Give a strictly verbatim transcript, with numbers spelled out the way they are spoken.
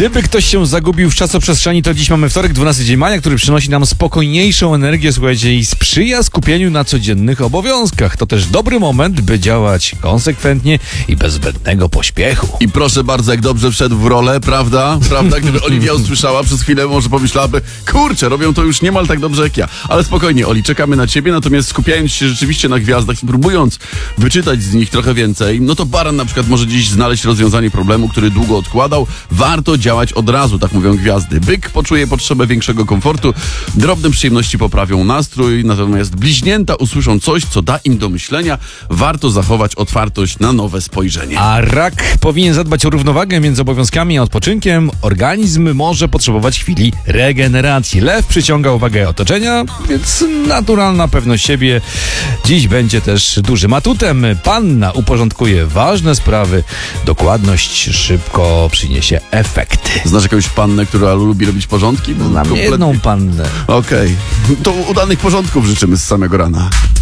Gdyby ktoś się zagubił w czasoprzestrzeni, to dziś mamy wtorek, dwunasty dzień maja, który przynosi nam spokojniejszą energię, słuchajcie, i sprzyja skupieniu na codziennych obowiązkach. To też dobry moment, by działać konsekwentnie i bez zbędnego pośpiechu. I proszę bardzo, jak dobrze wszedł w rolę, prawda? Prawda? Gdyby Oliwia usłyszała przez chwilę, może pomyślałaby, kurczę, robią to już niemal tak dobrze jak ja. Ale spokojnie, Oli, czekamy na ciebie, natomiast skupiając się rzeczywiście na gwiazdach i próbując wyczytać z nich trochę więcej, no to Baran na przykład może dziś znaleźć rozwiązanie problemu, który długo odkładał. Warto działać od razu, tak mówią gwiazdy. Byk poczuje potrzebę większego komfortu, drobne przyjemności poprawią nastrój, natomiast bliźnięta usłyszą coś, co da im do myślenia. Warto zachować otwartość na nowe spojrzenie. A rak powinien zadbać o równowagę między obowiązkami a odpoczynkiem. Organizm może potrzebować chwili regeneracji. Lew przyciąga uwagę otoczenia, więc naturalna pewność siebie dziś będzie też dużym atutem. Panna uporządkuje ważne sprawy. Dokładność szybko przyniesie efekty. Znasz jakąś pannę, która lubi robić porządki? Bo Znam kompletnie... jedną pannę. Okej, okay. To udanych porządków życzymy z samego rana.